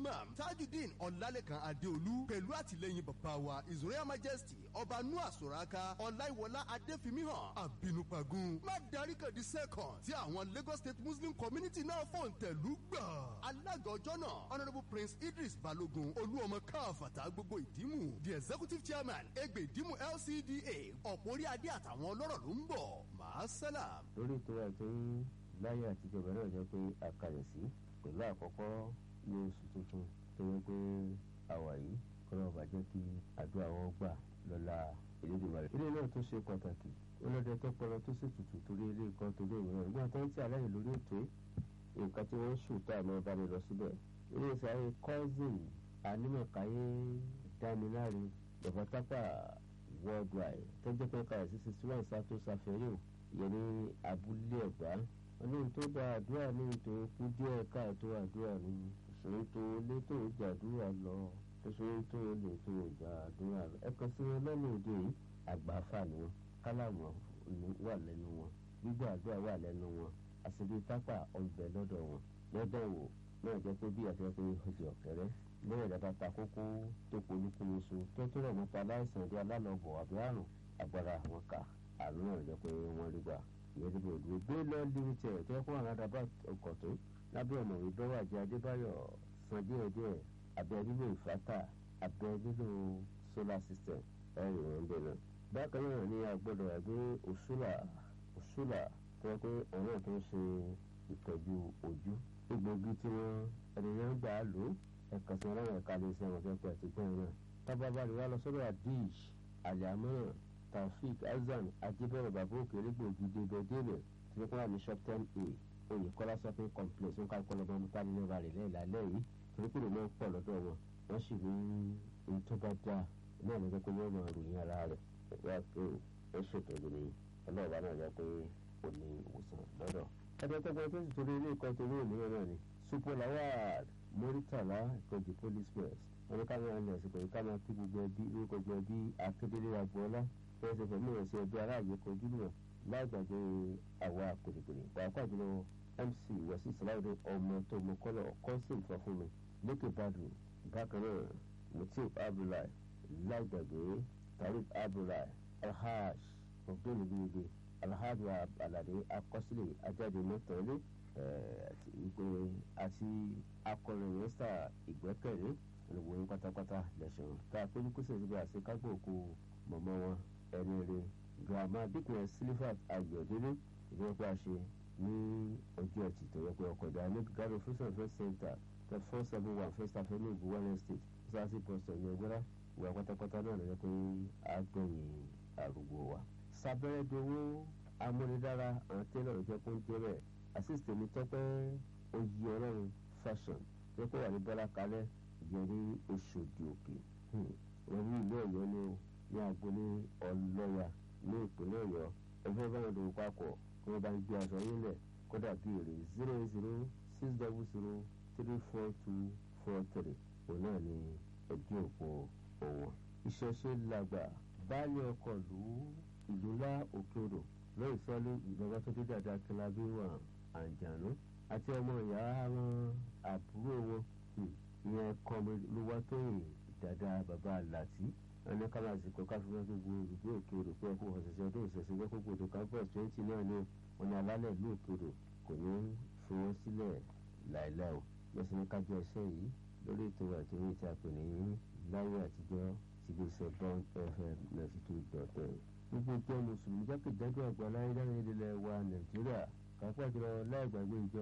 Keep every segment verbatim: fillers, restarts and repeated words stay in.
imam tajudeen ọlálẹ́kan adéolú pẹ̀lú àtìlẹ́yìn bàbá wa his royal majesty ọba noah soraka ọláìwọlá adéfimíhàn àbínúpagun má darí kàdí second tí àwọn lagos state muslim community náà fòǹtẹ̀lú gbà. alága ọjọ́ náà honourable prince idris balogun olúọmọ káfàtà gbogbo ìdímù the executive chairman egbe ìdímù L C D A ọ̀pọ̀ orí adé àtàwọn ọlọ́rọ̀ ló ń bọ̀ máa sálà. lórí ètò àìtó láyé àtijọ́ bẹ̀rẹ̀ náà jẹ́ pé àkàlẹ̀ sí pẹ̀lú àkọ́kọ́ ní oṣù tuntun tó yẹ pé àwà yìí kọ́nà ọba jẹ́ kí àdúrà wọn gbà lọ́la Elédùmarè. ilé náà tó ṣe pàtàkì ọlọ́dẹ tó pọlọ tó sì tutù torí ilé nǹkan torí ìwé ìgbà tó ń tí aláyè lórí ètò nǹkan tí wọ́n ń ṣùtọ́ àmọ́ bá mi lọ síbẹ̀. ilé ìsàlẹ̀ cousin anímọ̀káyé dámiláre bàbá tápà worldwide tó jẹ́ pé káyọ̀ sí sixty one sátó sáfẹ́rẹ́ ìyẹn ní abúlé ẹ̀gbá wọn ní tó da àdúrà ní tó kú díẹ̀ káàtó àdúrà ní ìṣòro tó létò ìjàdúrà lọ ìṣòro tó létò ìjàdúrà lọ ẹ̀kan sí wọn lẹ́nu òde yìí àgbàfà ni wọn kálàmù wà lẹ́nu wọn gbígbà àdúrà wà lẹ́nu wọn àṣírí tápà ọ̀bẹ lọ́dọ̀ wọn lọ́dọ̀ wò náà jẹ́ pé bí àtẹ́wọ́ pé oṣù ọ̀kẹ́rẹ́ lórí ìdáta ta kókó tó polúkúmuṣu tó tó rọ̀ nípa aláìsàn bí alálọ́bọ̀ àbí àrùn agbára àwọn kà àrùn náà jẹ́ pé wọ́n rí gbà ìyẹn níbi òdúró gbé lọ limited tó yẹ kó àwọn àdàbà ọkọ̀ tó lábẹ́ ọ̀nà ìdọ́wàjì adébáyọ̀ san díẹ̀díẹ̀ abẹ́ nílò ìfátà abẹ́ nílò solar system ẹ̀rìn wọn bẹ̀ náà. bákan náà ni a gbọ́dọ̀ ẹgbẹ́ òṣùlà òṣùlà tó yẹ pé ọ̀nà tó ń ṣe ìtọ́jú ojú egbògi tí wọ́n ènìyàn gbà á lò ẹ̀ka tí wọ́n láwọn ẹ̀ka lè ṣe àwọn akẹ́kọ̀ọ́ àti gbọ́n náà. tábàbàrì wa lọ sọ́dọ̀ adish aliamọ́nà taofik azan ajibẹ̀rẹ̀ bàbá òkèèrè gbòógì débẹ̀débẹ̀ tí wọ́n wà ní shop ten a oyèkọ́lá shopping complex wọn ká kọ́lọ́ bọ́n mọ́tà nínú ìbàrẹ̀ lẹ́yìn lálẹ́ yìí torí kúrò náà pọ̀ lọ́dọ̀ wọn wọ́n sì ní ohun tó bá dáa náà lọ́jọ́ pé wọ́n máa ròyìn ara rẹ̀ wá pé ó ṣètọ́jú ní ọlọ́ọ̀bá náà jẹ́ pé ó ní ìwòsàn lọ́dọ̀. ẹgbẹ́ tẹ́gbẹ́ tó sì torí ilé ìkọ́ torí òmíràn náà ni super lawal muritala ìkọjú police press wọn ní ká máa lọ sí pẹ̀lú ká máa kí gbogbo ẹbí lórúkọ gbogbo ẹbí akédélé agboola wọ́n ṣe pẹ̀lú ìrẹsì ẹgbẹ́ aráàlú kojú náà láìgbàgbé àwa pèrèpèrè pàápàá jùlọ mc wasi salawude ọmọ tó mọ kọlọ kọsìm sọ fún mi lókè badru bákan náà mutiu abdullahi láìgbàgbé tariq abdullahi alhaj ọgbẹni gbígbé alhaj alade akọsílẹ̀ ajáde mẹtọọlẹ àti ìpè àti akọrin mẹsà ìgbẹ́kẹ̀lé olùwòye pátápátá lẹsàn tá a péjú kúsẹ síbi àṣekágbó òkú mọmọ wọn ẹni rẹ girama dikun silifat ayọ̀délé ìjọba pé a ṣe ní ọjọ́ ẹtì tó yẹ pé ọkọ̀ ìdá ní garo fusion first center the four seven one first avenue buwale estate sasi post ní ẹgbẹ́rá ìwà pátápátá náà lọ́jọ́ pé a gbẹ̀yìn àrùgbó wa. sábẹ́rẹ́ dowó amúnidára àwọn tẹ́lẹ̀ ọ̀jọ́ kó ń jẹ́ bẹ́ẹ̀ assist mi tọ́pẹ́ oyè ọlọ́run fashion tó kọ́ wà ní bọ́lá kalẹ̀ ìyẹn ní oṣòdì òkè wọ́n ní ìlú ọ̀yọ́ ní ní agboolé ọlọ́yà ní ìpínlẹ̀ ọ̀yọ́ ẹgbẹ́ báwọn dòwò papọ̀ kí wọ́n bá ń gbé aṣọ yín lẹ̀ kódà bí èrè zero zero six double zero three four two four three òun náà ní ẹgbẹ́ òpó òwò. ìṣẹ̀ṣe làgbà baálé ọkọ̀ lù ú ìlú ńlá òkè odò lóyè sọ́lé ìjọba tó dé dáadáa kílábí wọn àǹjànú àti ọmọ ìyá wọn àbúrò wọn ìyẹn kọ́mi lówó tó yìn dáadáa bàbá àlàtì ẹni kábà sí kọ́ káfíńtà gbogbo olùgbé òkè odò pé ẹkú ọ̀sẹ̀sẹ̀ ọdún ìṣẹ̀ṣẹ̀ jẹ́ kókó odò campus twenty náà ní wọn ní alálẹ̀ ìlú òkè odò kò ní fi wọ́n sílẹ̀ láìláì o lọ́sẹ̀ ní kájọ ẹsẹ̀ yìí lórí ètò àtúnyẹ̀ tí a pè ní láyé àtijọ́ ti gbé sọ bond fm ninety two dot ten gbogbo ìjọ mùsùlùmí jákèjádò àgbáláyé láyé ilẹ̀ wa nàìjíríà kápá jùlọ láìgbàgbé ìjọ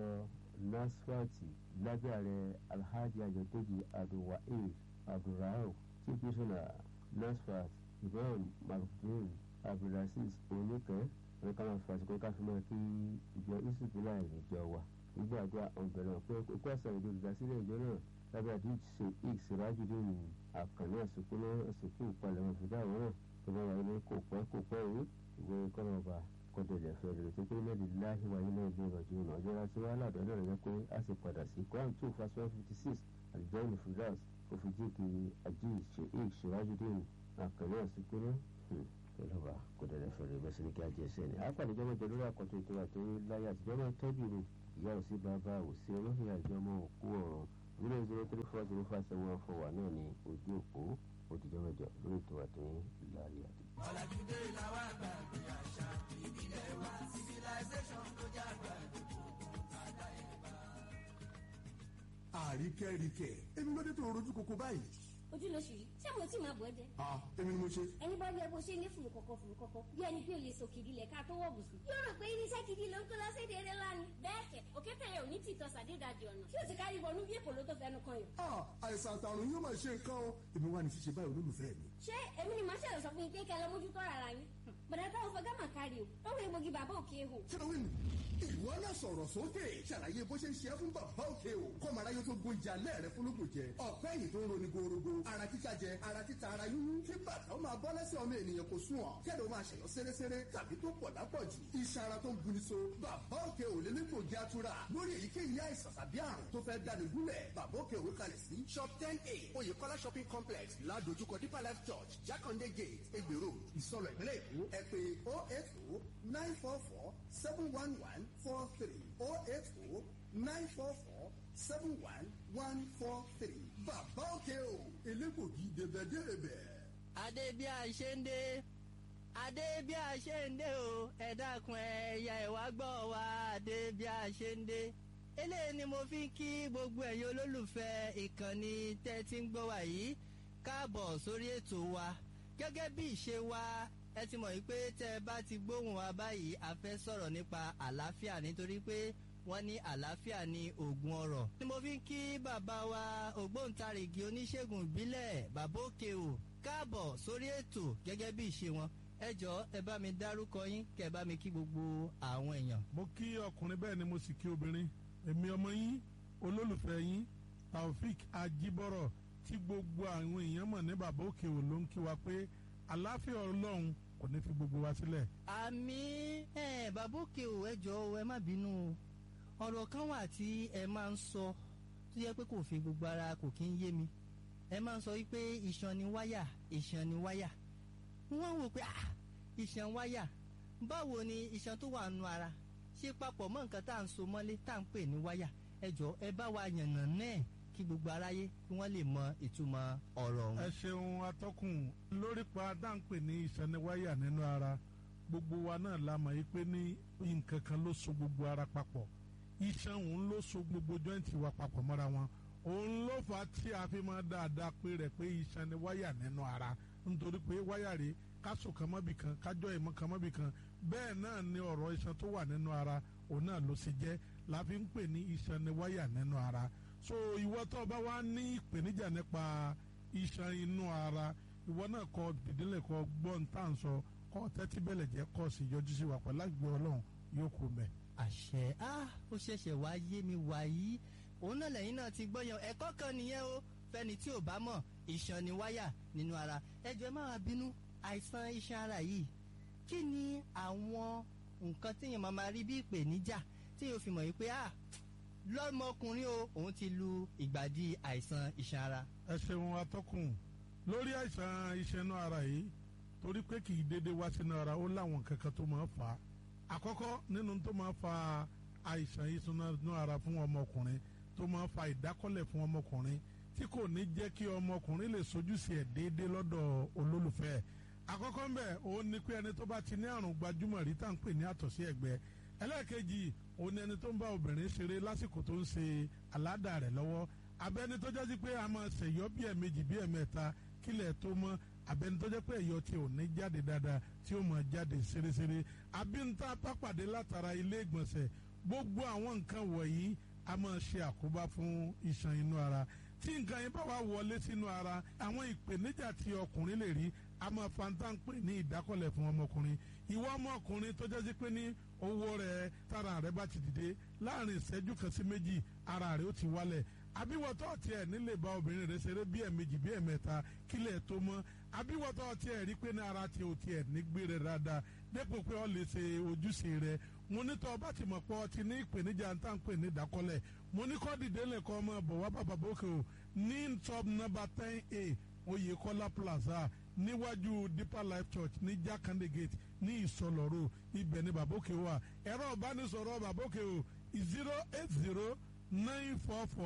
nasfati lábẹ́ ààrẹ alhaji ajadeji abdulwaheed abdulrahman chief missioner nasfat ibrahim makdum abdulaziz oníkẹ́ wọn ká máa fàṣikọ́ ká fi máa kí ìjọ isubula ìjọ wa nígbà àdúrà ọ̀bẹ̀rẹ̀ pé kókó àṣà ìjọ olùdásílẹ̀ ìjọ náà lábẹ́ àdúgbò ṣe x rájúdìn àkànní àsìkò náà àsìkò ìpalẹ̀mọ́ fìdá àwọn náà tó bá wà ní kò pẹ́ kò pẹ́ òun ìwé kọ́nọ̀ọ̀bà kọ́dẹ̀lẹ̀ fẹ́rẹ̀ tó pé mẹ́rin láàyè wáyé náà ilé ìrọ̀jú náà ọjọ́ láti wá ládọ́ náà rẹ̀ pé a sì padà sí quran two verse one fifty six àdìjọ́ ìlú fúdàs kò fi jí kiri ajínigbé ṣe x rájúdìn àkànní àsìkò náà kọ́nọ̀ọ̀bà kọ́dẹ̀lẹ̀ fẹ́rẹ̀ bẹ́ẹ̀ sí ní kí a jẹ́ sẹ́ni. àpàdéjọ́ mẹ́jọ lórí àkọ́tún ètò àti láyé àtijọ́ máa tọ́jú ni ìyá òsì bàbá òsì olóhìn àjọmọ́ òkú ọ̀rọ̀ zero zero three four zero five seven one four one náà ní ojú òpó òtijọ́ mẹ́jọ lórí ètò àtúnyìn ìlàrí àti. ọ̀làjúdé làwọn àgbà gbé àṣà ìbílẹ̀ wa civilization ló jẹ́ àgbà àríkẹ́ríkẹ́ èmi ló dé tó rojú koko báyìí. ojú lóṣù yìí ṣé mo tí máa bọ̀ ẹ́ jẹ́. ah èmi ni mo ṣe. ẹni bá rí ẹ bó ṣe ní fùrù kọ̀kọ̀ fùrù kọ̀kọ̀ bí ẹni pé o lè sọ kìdí lẹ̀ ká tó wọ̀ bùsùn. yóò rò pé irinṣẹ́ kìdí ló ń kó lọ sí èdè eré lánìí. bẹ́ẹ̀ kẹ̀ òkété yẹn ò ní tìtọ́ sàdédàjì ọ̀nà tí o ti kárí wọnú bí èkó ló tó fẹnu kan yìí. ah àìsàn àtàrùn yóò máa ṣe nǹkan o èmi wà ní ṣíṣe báyìí olólùfẹ́ mi. ṣé èmi ni màá ṣẹlẹ̀ sọ fún yín pé kẹ́ lọ mójútó ara yín. bọ̀dá táwọn fọ gámà kárí o lọ́wọ́ egbògi bàbá òkè ehò. kílówìn ìwọ náà sọ̀rọ̀ sókè ṣàlàyé bó ṣe ń ṣe é fún bàbá òkè o kọ́mọ aráyé tó gbóúnjẹ alẹ́ rẹ fúnlógún jẹ ọ̀pẹ́ yìí tó ń roni gorogo ara títa jẹ ara títa ara yúnú kí bàtà ó máa bọ́ lẹ́sẹ̀ ọmọ ènìyàn kò sún ọ̀ kẹ́lẹ́ ó máa ṣẹ̀yọ́ sẹ́rẹ́sẹ́rẹ́ tàbí tó pọ̀ lápọ̀jù iṣan ara tó ń buni so bàbá òkè ò lè ní gbòógì atura lórí èyíkéyìí àìsàn tàbí àrùn tó fẹ́ dáni gúnlẹ̀ bàbá òkè òwe kalẹ̀ sí shop ten a oyèkọ́lá shopping complex ládojúkọ deeper life church jákàndé gate egbèrò ìsọ̀rọ̀ ìpínlẹ̀ èkó ẹ pé oh eight oh nine four four seven one one four three oh eight oh nine four four seven one one four three bàbá òkè o elégbògi dèbẹ̀dèbẹ̀. adé bí a ṣe ń dé adé bí a ṣe ń dé o ẹ dákun ẹ̀yà ẹ̀wá gbọ́ wa adé bí a ṣe ń dé eléyìí ni mo fi ń kí gbogbo ẹ̀yin olólùfẹ́ ìkànnì tẹ́ ti ń gbọ́ wa yìí káàbọ̀ sórí ètò wa gẹ́gẹ́ bí ìṣe wa ẹ ti mọ̀ wípé tẹ́ ẹ bá ti gbóhùn wa báyìí a fẹ́ sọ̀rọ̀ nípa àlàáfíà nítorí pé wọ́n ní àlàáfíà ní oògùn ọrọ̀. ni mo fi ń kí bàbá wa ògbóǹtarìgì oníṣègùn ìbílẹ̀ bàbá òkè o káàbọ̀ sórí ètò gẹ́gẹ́ bí ìṣe wọn ẹ jọ̀ọ́ ẹ bá mi dárúkọ yín kẹ́ ẹ bá mi kí gbogbo àwọn èèyàn. mo kí ọkùnrin bẹ́ẹ̀ ni mo sì kí obìnrin èmi ọmọ yín olólùfẹ́ yín Taofik Ajibọrọ tí gbogbo àwọn èèyàn mọ̀ ní bàbá òkè o ló ń kí wa pé àlàáfíà Ọlọ́run kò ní fi gbogbo wa sílẹ̀. àmín ẹ bàbá òkè o ẹ jọ̀ọ́ ẹ má bínú o ọ̀rọ̀ kan wà tí ẹ máa ń sọ tó yẹ pé kò fi gbogbo ara kò kí ń yé mi ẹ máa ń sọ wípé iṣan ni wáyà iṣan ni wáyà wọ́n wò pé ah iṣan wáyà báwo ni iṣan tó wà nù ara ṣe papọ̀ mọ́ nǹkan tá à ń so mọ́lé tá à ń pè ní wáyà ẹ jọ̀ọ́ ẹ bá wa yànnà náà kí gbogbo aráyé kí wọ́n lè mọ ìtumọ̀ ọ̀rọ̀ ọ̀hún. ẹ ṣeun atọ́kùn lórí pa dáńpẹ́ ní iṣan ni wáyà nínú ara gbogbo wa náà la mọ̀ yìí pé ní nǹkan kan ló so gbogbo ara papọ̀ iṣan òun ló so gbogbo jọ́ǹtì wa papọ̀ mọ́ra wọn òun ló fà á tí a fi máa dáadáa pé rẹ̀ pé iṣan ni wáyà nínú ara nítorí pé wáyà rèé káṣọ kan mọ́bì kan kájọ ìmọ̀ kan mọ́bì kan bẹ́ẹ̀ náà ni ọ̀rọ̀ iṣan tó wà nínú ara òun náà ló ṣe jẹ́ la fi ń pè ní iṣan ni wáyà nínú ara so ìwọ tó bá wá ní ìpèníjà nípa iṣan inú ara ìwọ náà kọ dìdínlẹ̀ kọ gbọ́n tá à ń sọ kọ tẹ́tí bẹ̀lẹ̀ jẹ́ kọ́ sí yọjú sí wa pẹ̀lú àgbẹ̀ ọlọ́run yóò kú mẹ́. àṣẹ á ó ṣẹ̀ṣẹ̀ wá yé mi wàyí òun náà lẹ́yìn náà ti gbọ́ yẹn ẹ̀kọ́ kan nìyẹn o fẹ́ni tí ò bá mọ̀ iṣan ni wáyà nínú ara ẹ jọ̀ọ́ ẹ má wá bínú àìsàn iṣan ara yìí kí ni àwọn nǹkan téèyàn máa máa rí bí ìpèníjà téèyàn fi mọ̀ yìí pé ah lọ́mọkùnrin o òun ti lu ìgbàdí àìsàn iṣan ara. ẹ ṣeun atọ́kùn lórí àìsàn iṣan inú ara yìí torí pé kì í dédé wá sínú ara ó láwọn kankan tó máa fà á àkọ́kọ́ nínú tó máa fa àìsàn iṣan inú ara fún ọmọkùnrin tó máa fa ìdákọ́lẹ̀ fún ọmọkùnrin tí kò ní jẹ́ kí ọmọkùnrin lè sojúṣe ẹ̀ déédéé lọ́dọ̀ olólùfẹ́ ẹ̀ àkọ́kọ́ ń bẹ̀ òun ni pé ẹni tó bá ti ní àrùn gbajúmọ̀ rí tá à ń pè ní àtọ̀sí ẹ̀gbẹ́ ẹlẹ́ẹ̀kejì òun ni ẹni tó ń bá obìnrin ṣeré lásìkò tó ń ṣe àládà rẹ̀ lọ́wọ́ abẹ́ni tó jẹ́ sí pé a máa ṣèyọ́ bí ẹ̀mejì bí ẹ̀mẹ́ta kílẹ̀ tó mọ́ abẹ́ni tó jẹ́ pé ẹ̀yọ́ tí ò ní jáde dáadáa tí ó máa jáde ṣeréṣeré abínta pápàdé látara ilé ìgbọ̀nsẹ̀ gbogbo àwọn nǹkan wọ̀nyí a máa ṣe àkóbá fún iṣan inú ara tí nǹkan yẹn bá wà wọlé sínú ara àwọn ìpèníjà tí ọkùnrin lè rí a máa fanta ń pè ní ìdákọ̀lẹ̀ fún ọmọkùnrin ìwọ ọmọkùnrin tó jẹ́ sí pé ní owó rẹ̀ tára rẹ̀ bá ti dìde láàrin ìṣẹ́jú kan sí méjì ara rẹ̀ ó ti wálẹ̀ àbíwọ̀tọ́ tiẹ̀ nílé bá obìnrin rẹ̀ ṣeré bí ẹ̀mejì bí ẹ̀mẹ́ta kílẹ̀ tó mọ́ àbíwọ̀tọ́ tiẹ̀ rí pé ní ara tiẹ̀ ò tiẹ̀ ní gbé rẹ̀ dáadáa dépò pé ó lè ṣe ojúṣe rẹ̀ mo ní tọ́ bá ti mọ̀ pé ọ ti ní ìpèníjà ń tàn pè ní ìdákọ́lẹ̀ mo ní kọ́ dìde lẹ́kọ́ ọmọ bọ̀ wá bàbá bókè o ní top number ten a Oyèkọ́lá plaza níwájú Deeper Life Church ní Jakande Gate ní Ìsọlọ́rọ̀ ibẹ̀ ní bàbókè wà ẹ̀rọ ìbánisọ̀rọ̀ bàbókè o zero eight zero nine four four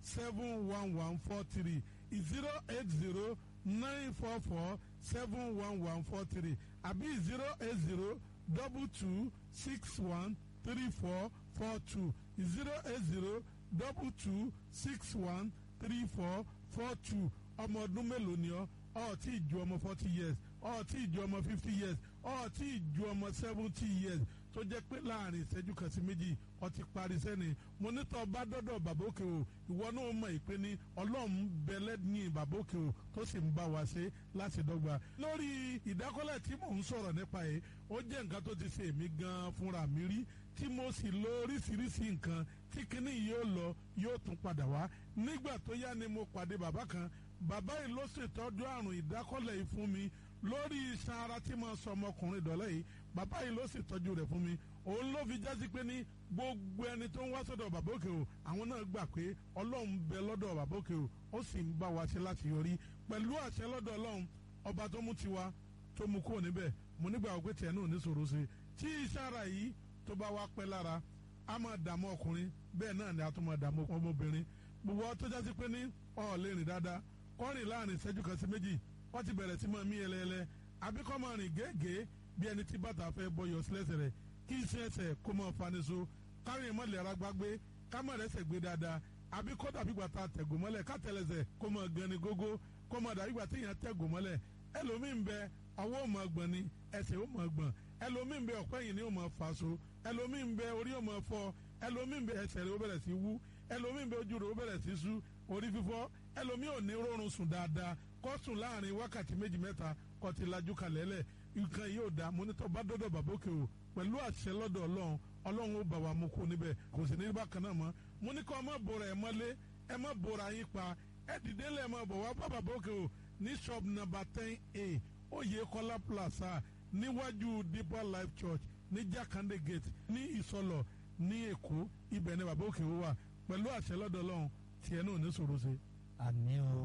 seven one one four three zero eight zero nine four four seven one one four three àbí zero eight zero double two six one three four four two zero eight zero double two six one three four four two. ọmọ ọdún mélòó ni ọ ọ tí ì ju ọmọ forty years ọ tí ì ju ọmọ fifty years ọ tí ì ju ọmọ seventy years tó jẹ́ pé láàrin ìṣẹ́jú kan sí méjì ọ ti parí sẹ́ni mo ní tọ́ bá dọ́dọ̀ bàbá òkè o ìwọ náà mọ̀ ìpè ní ọlọ́run bẹ̀lẹ́ ní bàbá òkè o tó sì ń bá wa ṣe láti dọ́gba. lórí ìdákọ́lẹ̀ tí mò ń sọ̀rọ̀ nípa yìí ó jẹ́ nǹkan tó ti ṣe èmi gan fúnra mi rí tí mo sì lo oríṣiríṣi nǹkan tí kinní yóò lọ yóò tún padà wá nígbà tó yá ni mo pàdé bàbá kan bàbá yìí ló ṣètọ́jú àrùn ìdákọ́lẹ̀ yìí fún mi lórí iṣan ara tí mo sọ ọmọkùnrin dọ̀lẹ́ yìí bàbá yìí ló ṣètọ́jú rẹ̀ fún mi òun ló fi jásí pé ní gbogbo ẹni tó ń wá sọ́dọ̀ bàbá òkè o àwọn náà gbà pé ọlọ́run bẹ lọ́dọ̀ bàbá òkè o ó sì ń bá wa ṣe láti yọrí pẹ̀lú àṣẹ lọ́dọ̀ ọlọ́run ọba tó mú tiwa tó mú kúrò níbẹ̀ mo nígbà wípé tiẹ̀ náà ní sòro sí tí iṣan ara yìí tó bá wá pẹ́ lára a máa dààmú ọkùnrin bẹ́ẹ̀ náà ni a tún máa dààmú ọmọbìnrin gbogbo tó jásí pé ní ọ̀ lè rìn dáadáa kọ́rin láàrin ìṣẹ́jú kan sí méjì wọ́n ti bẹ̀rẹ̀ sí máa mí ẹlẹ́ẹlẹ́ àbí kọ́ máa rìn gẹ́gẹ́ bí ẹni tí bàtà fẹ́ bọyọ̀ sílẹ̀sẹ̀ rẹ̀ kí iṣẹ́ ẹsẹ̀ kó máa faniṣo kárin ìmọ̀lẹ̀ ara gbágbé ká má rẹ́sẹ̀ gbé dáadáa àbí kó dàbí gbàtà tẹ̀gò mọ́lẹ̀ ká tẹ̀lẹ̀sẹ̀ kó máa gan ni gógó kó máa dàbí gbàtà èèyàn tẹ̀gò mọ́lẹ̀ ẹlòmíín bẹ ọwọ́ ò máa gbọ̀n ni ẹsẹ̀ ò máa gbọ̀n ẹlòmíín bẹ ọ̀pẹ́ yìí ni ò máa fàṣọ ẹlòmíín bẹ orí ò máa fọ́ ẹlòmíín bẹ ẹsẹ̀ rẹ̀ ó bẹ̀rẹ̀ sí wú ẹlòmíín bẹ ojú rẹ̀ ó bẹ̀rẹ̀ sí sú orí fífọ́ ẹlòmíín ò ní rọrùn sùn dáadáa kó sùn láàrin wákàtí méjì mẹ́ta kó ti lajú kalẹ̀ lẹ̀ nǹkan yóò dá monitọ bá dọ́dọ̀ bàbá òkè o pẹ̀lú àṣẹ lọ́dọ̀ ọlọ́run ọlọ́run ó bà wá mú kó níbẹ̀ kò sì ní bákan náà mọ́ mo ní kó ẹ má bora ẹ mọ́lé ẹ má bora yín pa ẹ dìde lẹ̀ mọ́ bọ̀ wá bá bàbá òkè o ní shop number ten a Oyèkọ́lá plaza níwájú Deeper Life Church ní Jakande gate ní Ìsọlọ̀ ní Èkó ibẹ̀ ni bàbá òkè o wà pẹ̀lú àṣẹ lọ́dọ̀ ọlọ́run tiẹ̀ náà ní sòro ṣe. àmì o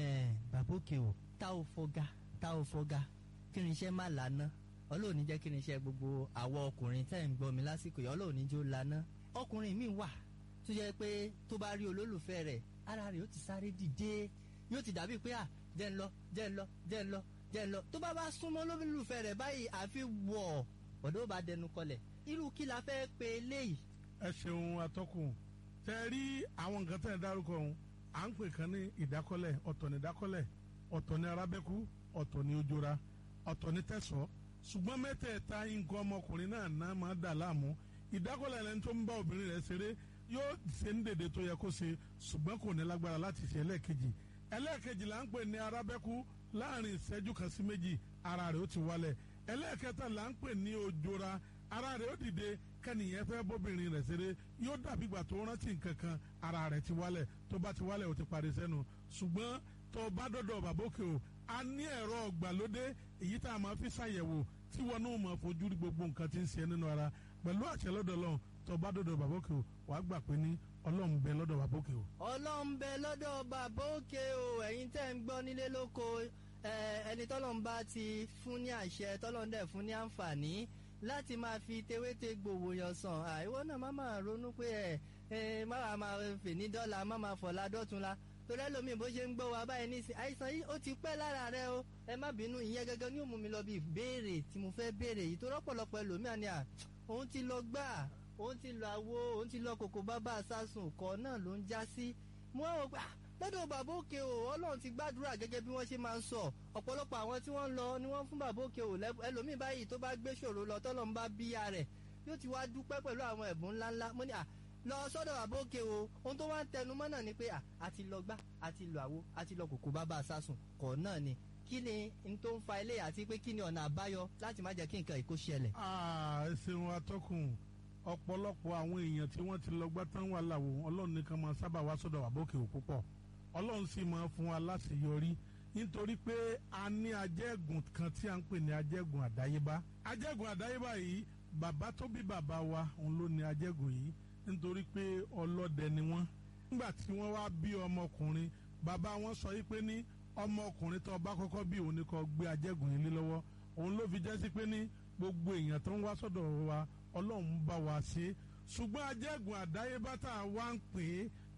bàbá òkè o tá ò fọgá tá ò fọgá kí ni iṣẹ́ má lànà ọlọ́run ní jẹ́ kí ni iṣẹ́ gbogbo àwọ̀ ọkùnrin tẹ́ ń gbọ́ mi lásìkò yìí ọlọ́run ní jẹ́ ó lànà ọkùnrin mi wà tó jẹ́ pé tó bá rí olólùfẹ́ rẹ̀ ara rẹ̀ ó ti sáré dìde yóò ti dàbí pé à jẹ́ ń lọ jẹ́ ń lọ jẹ́ ń lọ jẹ́ ń lọ tó bá bá súnmọ́ olólùfẹ́ rẹ̀ báyìí àfi wọ̀ ọ̀dọ́ bá dẹnu kọlẹ̀ irú kí la fẹ́ pe eléyìí. ẹ ṣeun atọ́kùn tẹ rí àwọn nǹkan tẹ̀ ń dárúkọ ọ̀hún à ń pè kan ní ìdákọ́lẹ̀ ọ̀tọ̀ ní ìdákọ́lẹ̀ ọ̀tọ̀ ní arábẹ́kú ọ̀tọ̀ ní ojora ọ̀tọ̀ ní tẹ̀sọ́ ṣùgbọ́n mẹ́tẹ̀ẹ̀ta nǹkan ọmọkùnrin náà náà máa dà láàmú ìdákọ́lẹ̀ lẹ́ni tó ń bá obìnrin rẹ̀ ṣeré yóò ṣe ń dèdè tó yẹ kó ṣe ṣùgbọ́n kò ní lágbára láti ṣe ẹlẹ́ẹ̀kejì ẹlẹ́ẹ̀kejì là ń pè ní arábẹ́kú láàrin ìṣẹ́jú kan sí méjì ara rẹ̀ ó ti wálẹ̀ ẹlẹ́ẹ̀kẹta là ń pè ní ojora ara rẹ̀ ó dìde kẹ́nìyẹn fẹ́ bóbìnrin rẹ̀ ṣeré yóò dàbí ìgbà tó rántí nǹkan kan ara rẹ̀ ti wálẹ̀ tó bá ti wálẹ̀ ó ti parí sẹ́nu ṣùgbọ́n tó bá dọ́dọ̀ bàbá òkè o a ní ẹ̀rọ ọ̀gbàlódé èyí tá a máa fi ṣàyẹ̀wò tí wọn náà máa fojú rí gbogbo nǹkan tí ń ṣe nínú ara pẹ̀lú àṣẹ lọ́dọ̀ Ọlọ́run tó bá dọ́dọ̀ bàbá òkè o wàá gbà pé ní Ọlọ́run bẹ lọ́dọ̀ bàbá òkè o. Ọlọ́run bẹ lọ́dọ̀ bàbá òkè o ẹ̀yin tẹ́ ń gbọ́ nílé lóko ẹni tọ́lọ́run bá ti fún ní àṣẹ tọ́lọ́run dẹ̀ fún ní àǹfààní láti máa fi tewéte gbòòwò yàn sàn àìwọ náà má máa ronú pé ẹ ẹ má máa fè ní dọ́là má máa fọ̀lá dọ́tunla torí ẹlòmíì bó ṣe ń gbọ́ wa báyìí nísìn àìsàn yìí ó ti pẹ́ lára rẹ o ẹ má bínú ìyẹn gẹ́gẹ́ ní ó mú mi lọ bí ìbéèrè tí mo fẹ́ béèrè yìí tó rọ́pọ̀lọpọ̀ ẹlòmíà ni à òun ti lọ gbà òun ti lọ àwo òun ti lọ kòkó bábà sásùn kọ́ náà ló ń já sí mo rò pé lọ́dọ̀ bàbá òkè o ọlọ́run ti gbàdúrà gẹ́gẹ́ bí wọ́n ṣe máa ń sọ ọ̀pọ̀lọpọ̀ àwọn tí wọ́n ń lọ ni wọ́n fún bàbá òkè o ẹlòmíì báyìí tó bá gbé ṣòro lọ tọ́lọ́run bá bíya rẹ̀ yóò ti wá dúpẹ́ pẹ̀lú àwọn ẹ̀bùn ńláńlá mo ní à lọ sọ́dọ̀ bàbá òkè o ohun tó wá ń tẹnu mọ́ náà ni pé à àti lọ gbá àti lọ àwo àti lọ kòkó bábà sásùn kọ̀ náà ni kí ni n tó ń fa ilé àti pé kí ni ọ̀nà àbáyọ láti má jẹ́ kí nǹkan ìkó ṣẹlẹ̀. ẹ ṣeun atọ́kùn ọ̀pọ̀lọpọ̀ àwọn èèyàn tí wọ́n ti lọ gbá tán wà láwo ọlọ́run nìkan máa sábà wá sọ́dọ̀ bàbá òkè o púpọ̀ ọlọ́run sì máa fún wa láṣeyọrí nítorí pé a ní ajẹ́gùn kan tí a ń pè ní ajẹ́gùn àdáyébá ajẹ́gùn àdáyébá yìí bàbá tó bí bàbá wa òun ló ní ajẹ́gùn yìí nítorí pé ọlọ́dẹ ni wọ́n nígbà tí wọ́n wá bí ọmọkùnrin bàbá wọn sọ yìí pé ní ọmọkùnrin tó bá kọ́kọ́ bí òun ni kó gbé ajẹ́gùn yìí lé lọ́wọ́ òun ló fi jẹ́ sí pé ní gbogbo èèyàn tó ń wá sọ́dọ̀ wa ọlọ́run bá wa ṣe ṣùgbọ́n ajẹ́gùn àdáyébá tá a wá ń pè é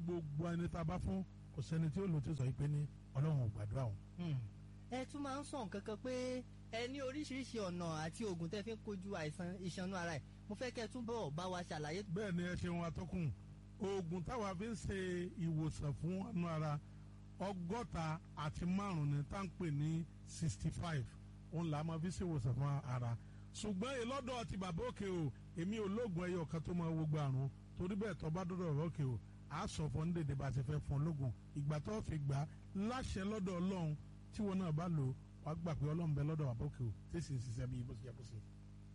gbogbo ẹni tá a bá fún kò sẹ́ni tí ó lò tí sọ pé ní ọlọ́run ò gbàdúrà òun. ẹ tún máa ń sọ nǹkan kan pé ẹ ní oríṣiríṣi ọ̀nà àti oògùn tẹ́ fi ń kojú àìsàn ìṣanú ara ẹ̀ mo fẹ́ kẹ́ ẹ túbọ̀ bá wa ṣàlàyé. bẹ́ẹ̀ ni ẹ ṣeun atọ́kùn oògùn táwa fi ń ṣe ìwòsàn fún ọ̀nà ara ọgọ́ta àti márùn-ún ni tá à ń pè ní sixty five òun là á máa fi ṣe ìwòsàn fún ara ṣùgbọ́n ìlọ́dọ̀ ti bàbá òkè o èmi ò lóògùn ẹyọ kan tó máa wo gba àrùn torí bẹ́ẹ̀ tó bá dọ́dọ̀ bàbá òkè o a sọ fún ní dèdè bá ti fẹ́ fún lóògùn ìgbà tó fi gbà á láṣẹ lọ́dọ̀ ọlọ́run tí wọn náà bá lò wàá gbà pé ọlọ́run bẹ lọ́dọ̀ bàbá òkè o tí sì ń ṣiṣẹ́ bí bó ṣe yẹ kó ṣe.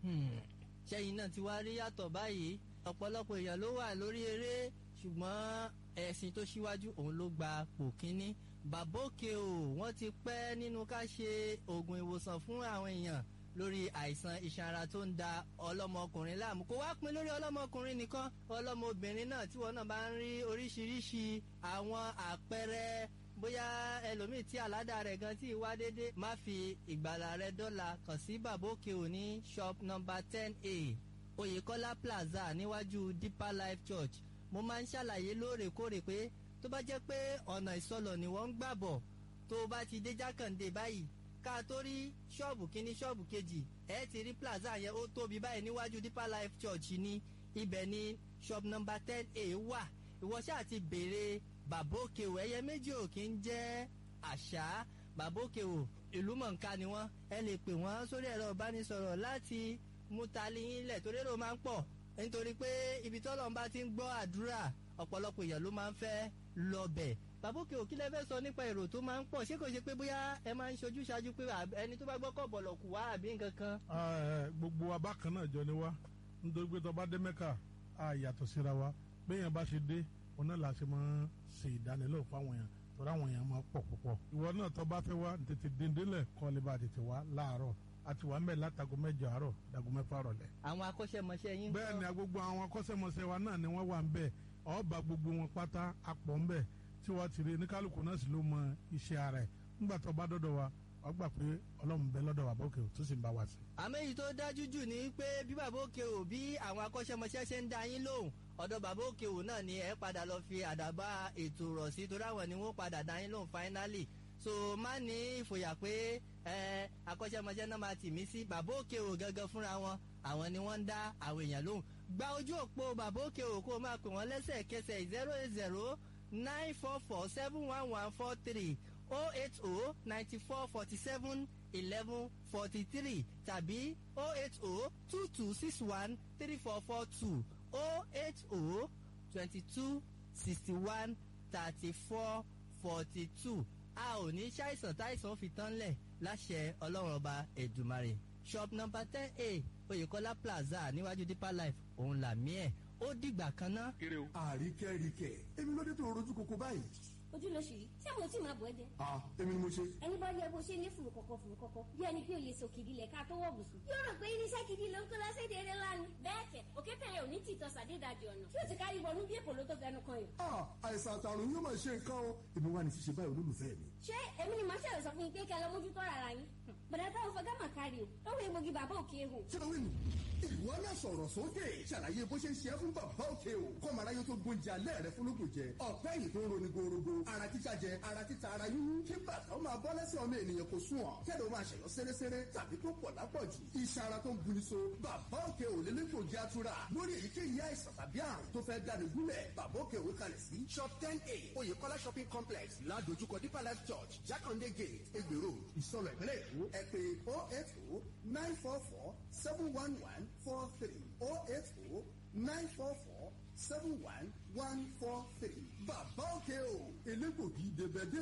ṣẹ́yìn náà ti wá rí yàtọ̀ báyìí ọ̀pọ̀lọpọ̀ èèyàn ló wà lórí eré ṣùgbọ́n ẹ̀sìn tó ṣíwájú òun ló gba pò kínní bàbá òkè o wọ́n ti pẹ́ nínú ká ṣe oògùn ìwòsàn fún àwọn èèyàn lórí àìsàn iṣan ara tó ń da ọlọ́mọkùnrin láàmú kó wá pin lórí ọlọ́mọkùnrin nìkan ọlọ́mọbìnrin náà tí wọn náà bá ń rí oríṣiríṣi àwọn àpẹẹrẹ bóyá ẹlòmíì tí àládà rẹ̀ gan tí wá dédé má fi ìgbàlà rẹ̀ dọ́là kàn sí bàbá òkè o ní shop number ten a Oyèkọ́lá Plaza níwájú Deeper Life Church mo máa ń ṣàlàyé lóòrèkóòrè pé tó bá jẹ́ pé ọ̀nà ìsọlọ̀ ni wọ́n ń gbà bọ̀ tó o bá ti dé Jákàndé báyìí ká tó rí ṣọ́ọ̀bù kínní ṣọ́ọ̀bù kejì ẹ ti rí plaza yẹn ó tóbi báyìí níwájú Deeper Life Church ní ibẹ̀ ní shop number ten a wà ìwọ ṣáà ti béèrè bàbá òkè o ẹyẹ méjì ò kí ń jẹ́ àṣà bàbá òkè o ìlú mọ̀ǹká ni wọ́n ẹ lè pè wọ́n sórí ẹ̀rọ ìbánisọ̀rọ̀ láti mú tali yín lẹ̀ torí èrò máa ń pọ̀ nítorí pé ibi tọ́lọ́run bá ti ń gbọ́ àdúrà ọ̀pọ̀lọpọ̀ èèyàn ló máa ń fẹ́ lọ bẹ̀ bàbá òkè òkí lẹ́fẹ́ sọ nípa èrò tó máa ń pọ̀ ṣé kò ṣe pé bóyá ẹ máa ń ṣojú ṣáájú pé ẹni tó bá gbọ́ kọ̀ bọ̀lọ̀ kù wá àbí nǹkan kan. gbogbo abákan náà jọ ni wá nítorí pé tó bá dé Mẹ́kà á yàtọ̀ síra wa béèyàn bá ṣe dé òun náà la ṣe máa ń ṣe ìdánilẹ́wò fáwọn èèyàn torí àwọn èèyàn máa pọ̀ púpọ̀ ìwọ náà tó bá fẹ́ wá tètè dèndélẹ̀ kọ́ lè bá tètè wá láàárọ̀ àti wà mẹ́ látago mẹ́jọ àárọ̀ dago mẹ́fà rọ̀lẹ́. àwọn akọ́ṣẹ́mọṣẹ́ yín. bẹ́ẹ̀ ni gbogbo àwọn akọ́ṣẹ́mọṣẹ́ wa náà ni wọ́n wà ń bẹ̀ ọba gbogbo wọn pátá apọ̀ ń bẹ̀ tí wọ́n ti rí ní kálukú náà sì ló mọ iṣẹ́ ara ẹ̀ ńgbà tó bá dọ́dọ̀ wa wọ́n gbà pé ọlọ́run bẹ lọ́dọ̀ bàbá òkè tó sì ń bá wa sí. àmọ́ èyí tó dájú jù ni pé bí bàbá òkè ò bí àwọn akọ́ṣẹ́mọṣẹ́ ṣe ń dá yín lóhùn ọ̀dọ̀ bàbá òkè ò náà ni ẹ padà lọ fi àdàbà ètò rọ̀ sí torí àwọn ni wọ́n padà dá yín lóhùn finally so má ní ìfòyà pé ẹ akọ́ṣẹ́mọṣẹ́ náà máa tì mí sí bàbá òkè ò gangan fúnra wọn àwọn ni wọ́n ń dá àwọn èèyàn lóhùn gba ojú òpó bàbá òkè ò kó o máa pè wọ́n lẹ́sẹ̀kẹsẹ̀ zero eight zero nine four four seven one one four three oh eight oh ninety four forty seven eleven forty three tàbí oh eight oh two two six one three four four two oh eight oh twenty two sixty one thirty four forty two a ò ní ṣàìsàn táìsàn fi tán lẹ̀ láṣẹ ọlọ́run ọba Èdùmàrè shop number ten a Oyèkọ́lá Plaza níwájú Deeper Life òun làmí ẹ̀ ó dìgbà kan ná. àríkẹ́ríkẹ́ èmi ló dé tó rojú koko báyìí. ojú ló ṣì rí ṣé mo tí máa bọ̀ ẹ́ jẹ. ah èmi ni mo ṣe. ẹni bá rí ẹ bó ṣe ní fùrù kọ̀kọ̀ fùrù kọ̀kọ̀ bí ẹni pé òye sòkìdí lẹ̀ ká tó wọ̀ bùsùn. yóò rò pé irinṣẹ́ gidi ló ń kó lọ séde eré ńlá ni. bẹ́ẹ̀ kẹ̀ òkè tẹ̀yẹ ò ní tìtọ́ sàdédàjì ọ̀nà tí ó ti kárí wọnú bí èpò ló tó fẹnu kan yìí. ah àìsàn àtàrùn yóò máa ṣe nǹkan o èmi wà ní ṣíṣe báyìí olólùfẹ́ mi. ṣé èmi ni màá ṣẹlẹ̀ sọ fún yín pé kẹ́ ẹ lọ mójútó rárá yín. bàdà táwọn fọgá mà kárí o lọ́wọ́ egbògi bàbá òkè hù. ṣé lórí mi ìwọ náà sọ̀rọ̀ sókè ṣàlàyé bó ṣe ń ṣe é fún bàbá òkè o kọ́mọ aráyé tó gbóúnjẹ alẹ́ rẹ fúnlógún jẹ ọ̀pẹ́ yìí tó ń roni gorogo ara títa jẹ ara títa ara yúnú kí bàtà ó máa bọ́ lẹ́sẹ̀ ọmọ ènìyàn kò sún ọ̀ kẹ́lẹ́ ó máa ṣẹ̀yọ́ sẹ́rẹ́sẹ́rẹ́ tàbí tó pọ̀ lápọ̀jù iṣan ara tó ń buni so bàbá òkè ò lè lẹ́kọ̀ọ́ jẹ́ àtúrà lórí èyíkéyìí àìsàn tàbí àrùn tó fẹ́ dáni gúnlẹ̀ bàbá òkè ò kalẹ̀ sí shop ten a Oyèkọ́lá shopping complex ládojúkọ Deeper Life Church Jákàndé gate Egbèrò ìsọlọ ìpínlẹ̀ Èkó ẹ pè oh eight oh nine four four seven one one four three oh eight oh nine four four seven one one four three bàbá òkè ò elégbògi débẹ̀dé.